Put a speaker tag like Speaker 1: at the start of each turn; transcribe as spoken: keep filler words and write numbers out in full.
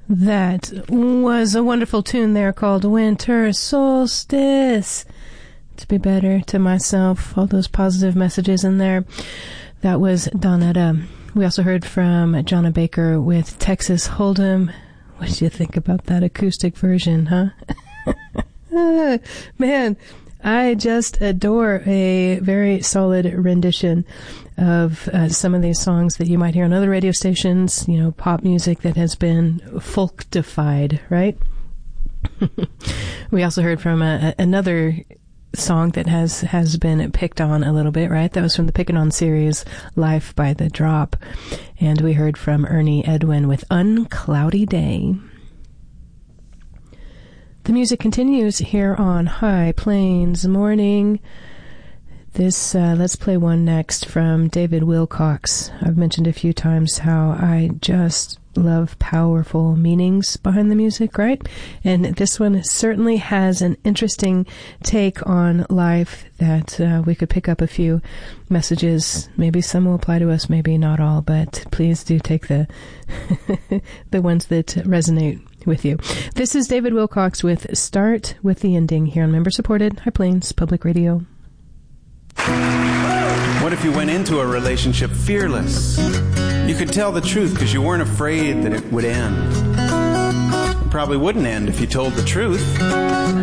Speaker 1: That was a wonderful tune there called Winter Solstice. To be better to myself, all those positive messages in there. That was Donetta. We also heard from Jonna Baker with Texas Hold'em. What did you think about that acoustic version, huh? Man, I just adore a very solid rendition of uh, some of these songs that you might hear on other radio stations, you know, pop music that has been folktified, right? We also heard from a, another song that has, has been picked on a little bit, right? That was from the Pickin' On series, Life by the Drop. And we heard from Ernie Edwin with Uncloudy Day. The music continues here on High Plains Morning. This, uh, let's play one next from David Wilcox. I've mentioned a few times how I just love powerful meanings behind the music, right? And this one certainly has an interesting take on life that uh, we could pick up a few messages. Maybe some will apply to us, maybe not all, but please do take the the ones that resonate with you. This is David Wilcox with Start with the Ending here on member-supported High Plains Public Radio.
Speaker 2: What if you went into a relationship fearless? You could tell the truth because you weren't afraid that it would end. It probably wouldn't end if you told the truth.